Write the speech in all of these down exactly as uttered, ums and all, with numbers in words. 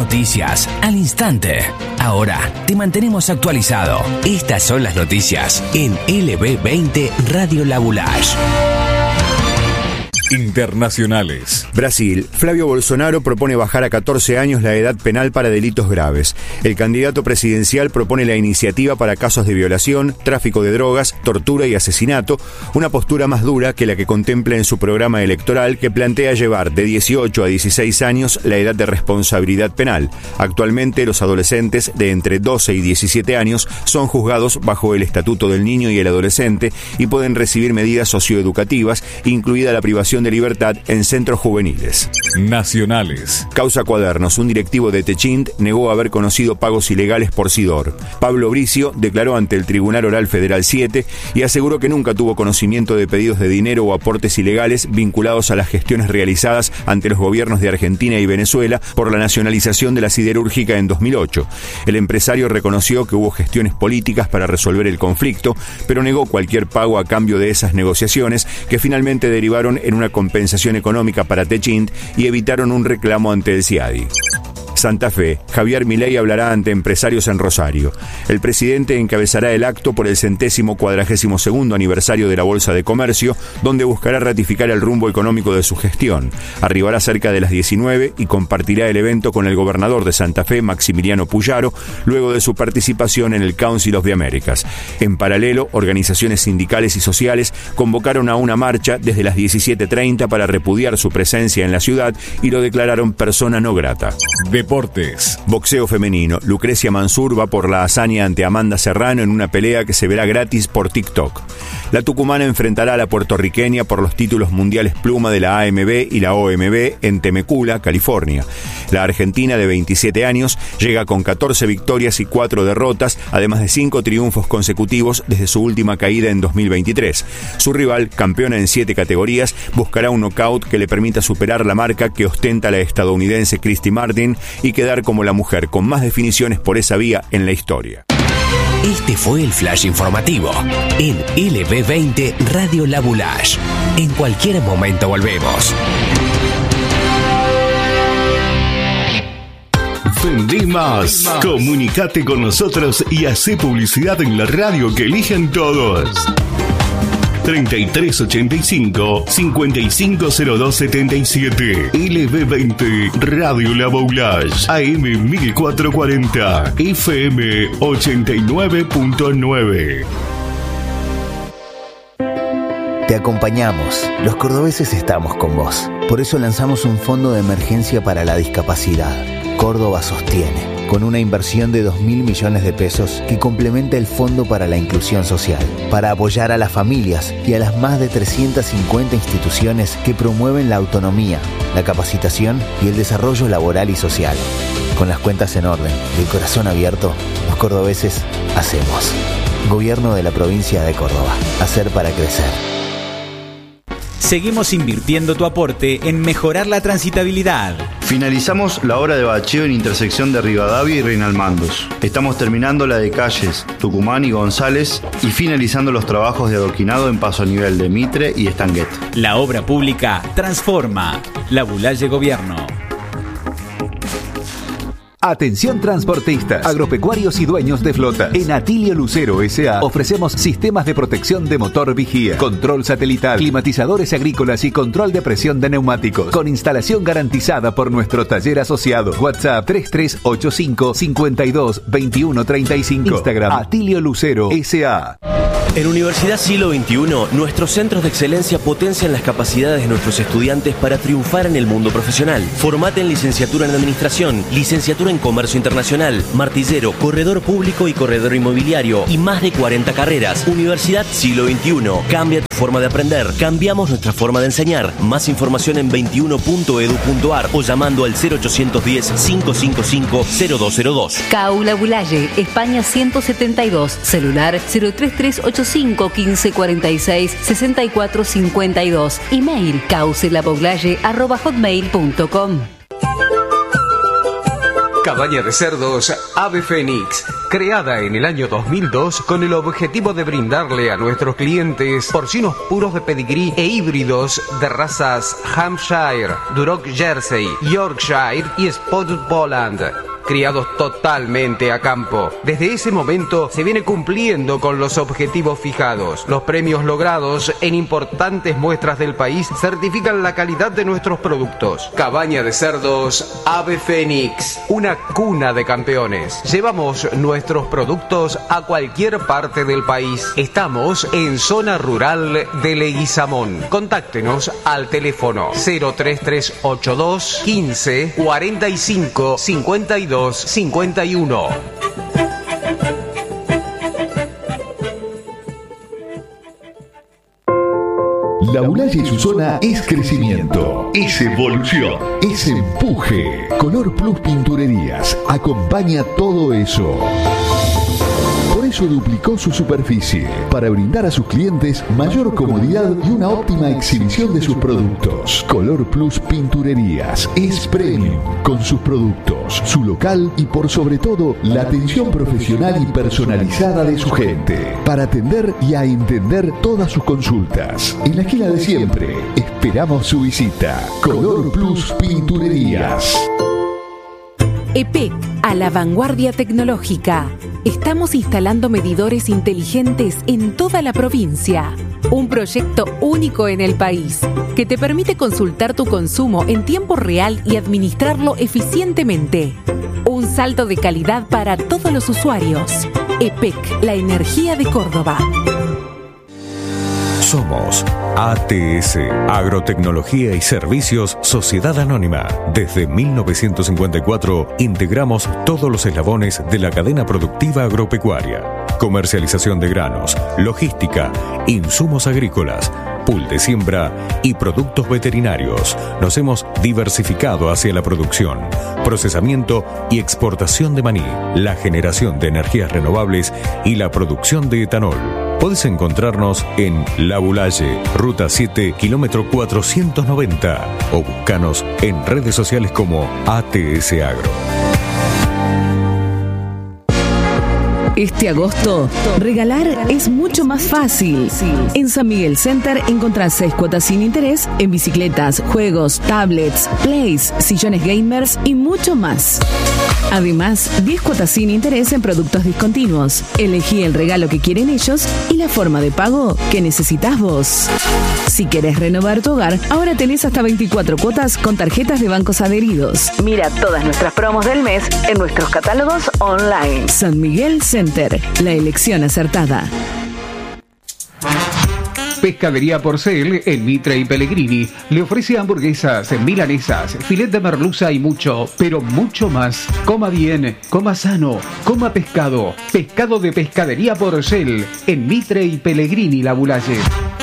noticias al instante. Ahora te mantenemos actualizado. Estas son las noticias en L B veinte Radio La Boulage. Internacionales. Brasil. Flavio Bolsonaro propone bajar a catorce años la edad penal para delitos graves. El candidato presidencial propone la iniciativa para casos de violación, tráfico de drogas, tortura y asesinato, una postura más dura que la que contempla en su programa electoral, que plantea llevar de dieciocho a dieciséis años la edad de responsabilidad penal. Actualmente los adolescentes de entre doce y diecisiete años son juzgados bajo el Estatuto del Niño y el Adolescente y pueden recibir medidas socioeducativas, incluida la privación de libertad en centros juveniles. Nacionales. Causa Cuadernos. Un directivo de Techint negó haber conocido pagos ilegales por Sidor. Pablo Bricio declaró ante el Tribunal Oral Federal siete y aseguró que nunca tuvo conocimiento de pedidos de dinero o aportes ilegales vinculados a las gestiones realizadas ante los gobiernos de Argentina y Venezuela por la nacionalización de la siderúrgica en dos mil ocho. El empresario reconoció que hubo gestiones políticas para resolver el conflicto, pero negó cualquier pago a cambio de esas negociaciones, que finalmente derivaron en una compensación económica para Techint y evitaron un reclamo ante el CIADI. Santa Fe. Javier Milei hablará ante empresarios en Rosario. El presidente encabezará el acto por el centésimo cuadragésimo segundo aniversario de la Bolsa de Comercio, donde buscará ratificar el rumbo económico de su gestión. Arribará cerca de las diecinueve y compartirá el evento con el gobernador de Santa Fe, Maximiliano Puyaro, luego de su participación en el Council of the Americas. En paralelo, organizaciones sindicales y sociales convocaron a una marcha desde las diecisiete treinta para repudiar su presencia en la ciudad y lo declararon persona no grata. Deportes. Boxeo femenino. Lucrecia Mansur va por la hazaña ante Amanda Serrano en una pelea que se verá gratis por TikTok. La tucumana enfrentará a la puertorriqueña por los títulos mundiales pluma de la A M B y la O M B en Temecula, California. La argentina de veintisiete años llega con catorce victorias y cuatro derrotas, además de cinco triunfos consecutivos desde su última caída en dos mil veintitrés. Su rival, campeona en siete categorías, buscará un knockout que le permita superar la marca que ostenta la estadounidense Christy Martin y quedar como la mujer con más definiciones por esa vía en la historia. Este fue el Flash Informativo en L B veinte Radio La Boulage. En cualquier momento volvemos. Vendé más. Comunicate con nosotros y hacé publicidad en la radio que eligen todos. treinta y tres ochenta y cinco, cincuenta y cinco cero dos setenta y siete. L B veinte Radio La Boulage. A M mil cuatrocientos cuarenta. F M ochenta y nueve punto nueve. Te acompañamos. Los cordobeses estamos con vos. Por eso lanzamos un fondo de emergencia para la discapacidad. Córdoba sostiene, con una inversión de dos mil millones de pesos que complementa el Fondo para la Inclusión Social, para apoyar a las familias y a las más de trescientas cincuenta instituciones que promueven la autonomía, la capacitación y el desarrollo laboral y social. Con las cuentas en orden y el corazón abierto, los cordobeses hacemos. Gobierno de la provincia de Córdoba. Hacer para crecer. Seguimos invirtiendo tu aporte en mejorar la transitabilidad. Finalizamos la obra de bacheo en intersección de Rivadavia y Reinalmandos. Estamos terminando la de calles Tucumán y González y finalizando los trabajos de adoquinado en paso a nivel de Mitre y Estanguet. La obra pública transforma. La Boulage Gobierno. Atención transportistas, agropecuarios y dueños de flotas. En Atilio Lucero S A ofrecemos sistemas de protección de motor vigía, control satelital, climatizadores agrícolas y control de presión de neumáticos, con instalación garantizada por nuestro taller asociado. WhatsApp tres tres ocho cinco, cinco dos, dos uno tres cinco. Instagram Atilio Lucero S A. En Universidad Siglo veintiuno, nuestros centros de excelencia potencian las capacidades de nuestros estudiantes para triunfar en el mundo profesional. Formate en licenciatura en Administración, licenciatura en Comercio Internacional, martillero, corredor público y corredor inmobiliario y más de cuarenta carreras. Universidad Siglo veintiuno. Cambia tu forma de aprender. Cambiamos nuestra forma de enseñar. Más información en veintiuno punto edu punto ar o llamando al cero ochocientos diez, cinco cinco cinco, cero dos cero dos. C A U La Boulage, España ciento setenta y dos. Celular cero tres tres ocho cinco, quince cuarenta y seis, sesenta y cuatro cincuenta y dos. Email causelaboulaye arroba hotmail punto com. Cabaña de cerdos Ave Fénix. creada en el año dos mil dos con el objetivo de brindarle a nuestros clientes porcinos puros de pedigrí e híbridos de razas Hampshire, Duroc Jersey, Yorkshire y Spotted Poland, criados totalmente a campo. Desde ese momento se viene cumpliendo con los objetivos fijados. Los premios logrados en importantes muestras del país certifican la calidad de nuestros productos. Cabaña de cerdos Ave Fénix, una cuna de campeones. Llevamos nuestros productos a cualquier parte del país. Estamos en zona rural de Leguizamón. Contáctenos al teléfono cero tres tres ocho dos quince cuarenta y cinco cincuenta y dos cincuenta y uno. Laulaye y su zona es crecimiento, es evolución, es empuje. Color Plus Pinturerías acompaña todo eso. Por eso duplicó su superficie, para brindar a sus clientes mayor comodidad y una óptima exhibición de sus productos. Color Plus Pinturerías es premium con sus productos, su local y por sobre todo la atención profesional y personalizada de su gente, para atender y a entender todas sus consultas. En la esquina de siempre, esperamos su visita. Color Plus Pinturerías. E P E C, a la vanguardia tecnológica. Estamos instalando medidores inteligentes en toda la provincia. Un proyecto único en el país que te permite consultar tu consumo en tiempo real y administrarlo eficientemente. Un salto de calidad para todos los usuarios. E P E C, la energía de Córdoba. Somos A T S, Agrotecnología y Servicios Sociedad Anónima. Desde mil novecientos cincuenta y cuatro integramos todos los eslabones de la cadena productiva agropecuaria. Comercialización de granos, logística, insumos agrícolas, pool de siembra y productos veterinarios. Nos hemos diversificado hacia la producción, procesamiento y exportación de maní, la generación de energías renovables y la producción de etanol. Podés encontrarnos en Laulaye, Ruta siete, kilómetro cuatrocientos noventa, o buscanos en redes sociales como A T S Agro. Este agosto, regalar es mucho más fácil. En San Miguel Center encontrás seis cuotas sin interés en bicicletas, juegos, tablets, plays, sillones gamers y mucho más. Además, diez cuotas sin interés en productos discontinuos. Elegí el regalo que quieren ellos y la forma de pago que necesitas vos. Si querés renovar tu hogar, ahora tenés hasta veinticuatro cuotas con tarjetas de bancos adheridos. Mira todas nuestras promos del mes en nuestros catálogos online. San Miguel Center, la elección acertada. Pescadería Porcel en Mitre y Pellegrini le ofrece hamburguesas, milanesas, filet de merluza y mucho, pero mucho más. Coma bien, coma sano, coma pescado. Pescado de Pescadería Porcel en Mitre y Pellegrini, Laulaye.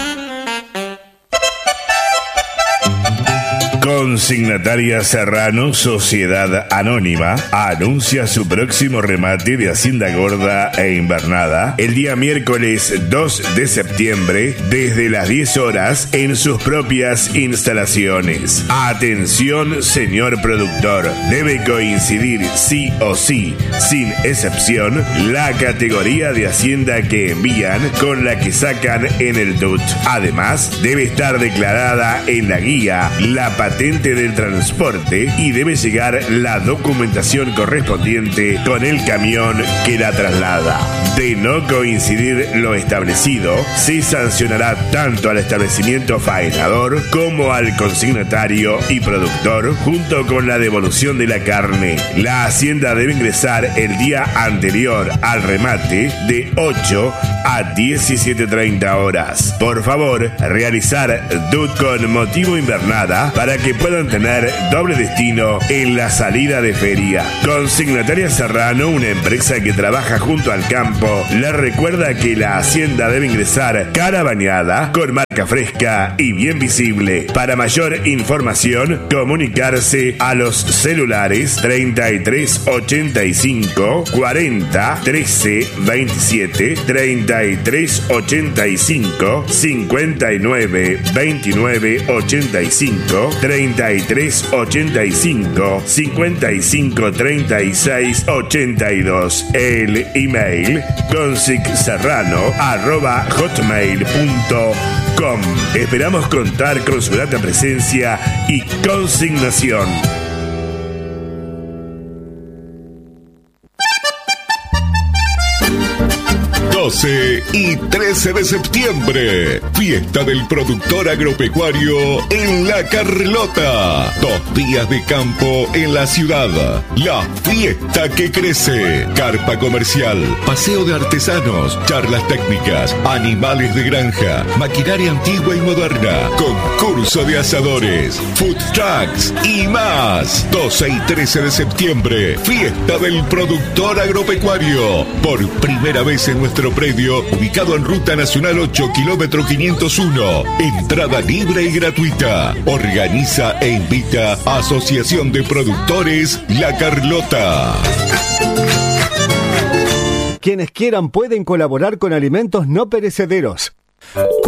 Consignataria Serrano, Sociedad Anónima, anuncia su próximo remate de Hacienda Gorda e Invernada el día miércoles dos de septiembre desde las diez horas en sus propias instalaciones. Atención, señor productor, debe coincidir sí o sí, sin excepción, la categoría de Hacienda que envían con la que sacan en el D U T. Además, debe estar declarada en la guía la patente del transporte y debe llegar la documentación correspondiente con el camión que la traslada. De no coincidir lo establecido, se sancionará tanto al establecimiento faenador como al consignatario y productor, junto con la devolución de la carne. La hacienda debe ingresar el día anterior al remate de ocho a diecisiete treinta horas. Por favor, realizar D U T con motivo invernada para que puedan tener doble destino en la salida de feria. Consignataria Serrano, una empresa que trabaja junto al campo, les recuerda que la hacienda debe ingresar cara bañada con fresca y bien visible. Para mayor información, comunicarse a los celulares treinta y tres ochenta y cinco cuarenta trece veintisiete, treinta y tres ochenta y cinco cincuenta y nueve veintinueve ochenta y cinco, treinta y tres ochenta y cinco cincuenta y cinco treinta y seis ochenta y dos. El email consicserrano arroba hotmail punto com. Esperamos contar con su grata presencia y consignación. doce y trece de septiembre, fiesta del productor agropecuario en La Carlota. Dos días de campo en la ciudad. La fiesta que crece. Carpa comercial, paseo de artesanos, charlas técnicas, animales de granja, maquinaria antigua y moderna, concurso de asadores, food trucks y más. doce y trece de septiembre, fiesta del productor agropecuario. Por primera vez en nuestro predio, ubicado en Ruta Nacional ocho, kilómetro quinientos uno. Entrada libre y gratuita. Organiza e invita a Asociación de Productores La Carlota. Quienes quieran pueden colaborar con alimentos no perecederos.